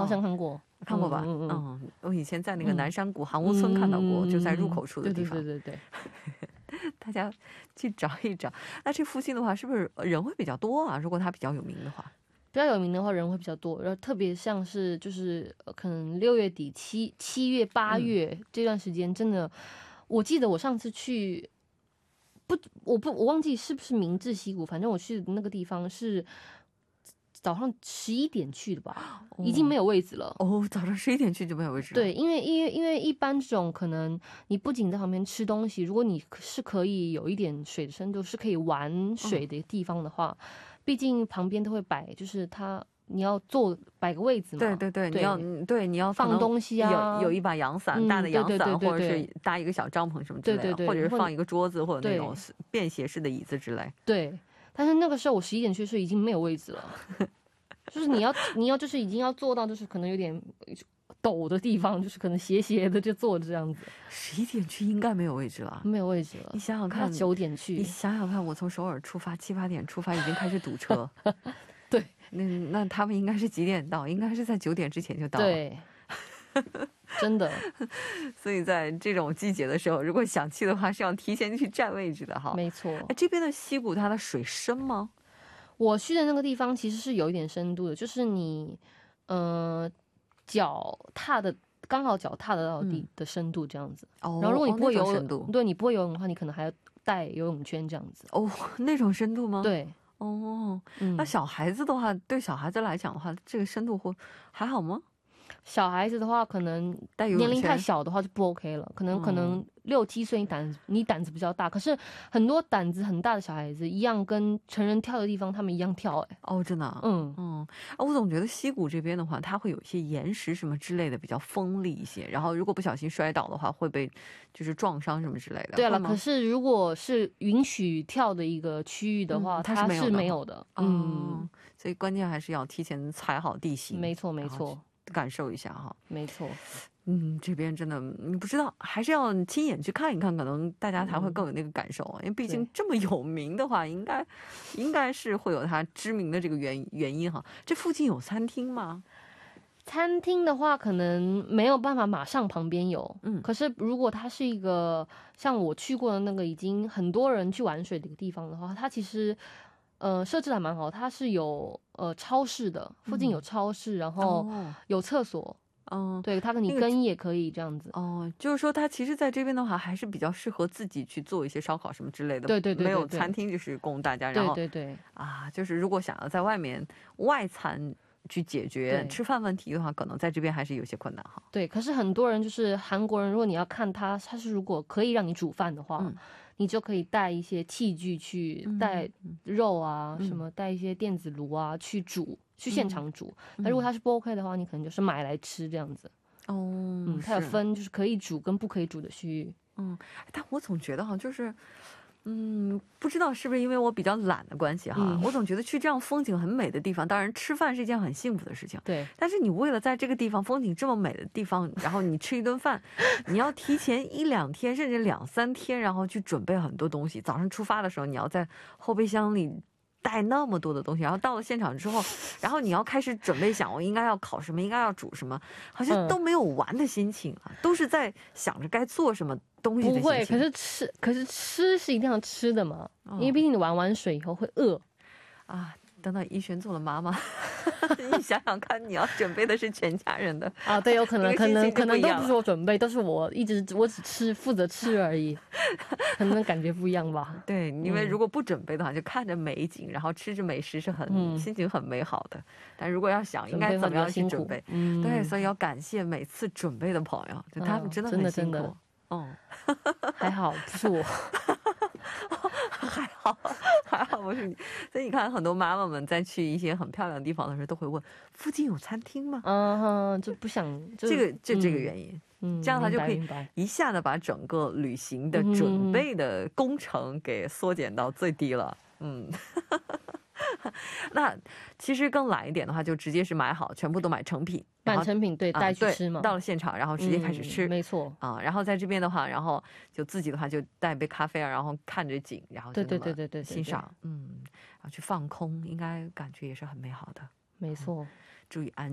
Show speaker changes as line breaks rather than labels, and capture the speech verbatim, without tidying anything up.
好像看过，
看过吧？
嗯嗯
嗯，我以前在那个南山谷韩屋村看到过，就在入口处的地方。
对对对对，
大家去找一找。那这附近的话，是不是人会比较多啊？如果它比较有名的话。
比较有名的话人会比较多，然后特别像是就是可能六月底七七月八月这段时间，真的，我记得我上次去，不，我不我忘记是不是明治溪谷，反正我去的那个地方是早上十一点去的吧，已经没有位置了。
哦，早上十一点去就没有位置了。
对，因为因为因为一般这种可能你不仅在旁边吃东西，如果你是可以有一点水的深度，是可以玩水的地方的话。毕竟旁边都会摆，就是它你要坐摆个位子嘛，
对对对，你要对你要
放东西啊，
有有一把阳伞，大的阳伞，或者是搭一个小帐篷什么之类的，或者是放一个桌子或者那种便携式的椅子之类。
对，但是那个时候我十一点去的时候已经没有位置了，就是你要你要就是已经要坐到就是可能有点陡的地方，就是可能斜斜的就坐着这样子。
十一点去应该没有位置了，
没有位置了。
你想想看，
九点去，
你想想看，我从首尔出发，七八点出发，已经开始堵车。
对，
那那他们应该是几点到？应该是在九点之前就到了。
对，真的。
所以在这种季节的时候，如果想去的话，是要提前去占位置的哈。
没错。
这边的溪谷它的水深吗？
我去的那个地方其实是有一点深度的，就是你，呃。脚踏的刚好脚踏得到地的深度这样子，
哦，
然后如果你不会游泳，
哦、
对你不会游泳的话，你可能还要带游泳圈这样子。
哦，那种深度吗？
对，
哦，嗯、那小孩子的话，对小孩子来讲的话，这个深度会还好吗？
小孩子的话，可能年龄太小的话就不 OK 了，可能、嗯、可能六七岁你胆你胆子比较大，可是很多胆子很大的小孩子一样跟成人跳的地方他们一样跳。哎，
哦，真的、啊，
嗯
嗯，我总觉得溪谷这边的话，它会有一些岩石什么之类的比较锋利一些，然后如果不小心摔倒的话，会被就是撞伤什么之类的。
对了，可是如果是允许跳的一个区域的话，嗯、它是没有的，没有的。
嗯，所以关键还是要提前踩好地形。
没错，没错。
感受一下哈，
没错，
嗯，这边真的你不知道，还是要亲眼去看一看，可能大家才会更有那个感受、嗯、因为毕竟这么有名的话，应该应该是会有它知名的这个原原因哈。这附近有餐厅吗？
餐厅的话，可能没有办法马上旁边有，嗯，可是如果它是一个像我去过的那个已经很多人去玩水的一个地方的话，它其实。呃，设置还蛮好，它是有呃超市的，附近有超市，嗯、然后有厕所，嗯，对，它跟你更衣也可以这样子。
哦，就是说它其实在这边的话，还是比较适合自己去做一些烧烤什么之类的。
对对 对, 对, 对，
没有餐厅就是供大家。然后
对对对
啊，就是如果想要在外面外餐去解决吃饭问题的话，可能在这边还是有些困难哈。
对，可是很多人就是韩国人，如果你要看他，他是如果可以让你煮饭的话。嗯，你就可以带一些器具去带肉啊，嗯、什么带一些电子炉啊去煮，去现场煮。那、嗯、如果它是不 OK 的话，你可能就是买来吃这样子。哦，嗯，它有分就是可以煮跟不可以煮的区域。
嗯，但我总觉得哈，就是。嗯，不知道是不是因为我比较懒的关系哈、嗯，我总觉得去这样风景很美的地方，当然吃饭是一件很幸福的事情。
对，
但是你为了在这个地方风景这么美的地方，然后你吃一顿饭，你要提前一两天甚至两三天，然后去准备很多东西。早上出发的时候，你要在后备箱里带那么多的东西，然后到了现场之后，然后你要开始准备想我应该要烤什么，应该要煮什么，好像都没有玩的心情啊，嗯、都是在想着该做什么。东西的
不会，可是吃，可是吃是一定要吃的嘛，哦、因为毕竟你玩完水以后会饿
啊。等到怡璇做了妈妈，你想想看，你要准备的是全家人的
啊，对，有可能，可能，可能都不是我准备，都是我一直我只吃负责吃而已，可能感觉不一样吧。
对，因为如果不准备的话，就看着美景，然后吃着美食是很、嗯、心情很美好的。但如果要想应该怎么样去准备，嗯、对，所以要感谢每次准备的朋友，就他们真的很辛苦。哦
哦，还好不是我，
还好还好不是你。所以你看，很多妈妈们在去一些很漂亮的地方的时候，都会问附近有餐厅吗？
嗯，就不想
这个就这个原因，嗯，这样他就可以一下子把整个旅行的准备的工程给缩减到最低了。嗯。那其实更懒一点的话，就直接是买好，全部都买成品，
买成品对，带去吃嘛、
啊。到了现场，然后直接开始吃，
嗯、没错
啊。然后在这边的话，然后就自己的话就带杯咖啡啊，然后看着景，然后就
对对对对
欣赏，嗯，然后去放空，应该感觉也是很美好的。
没错，
嗯、注意安。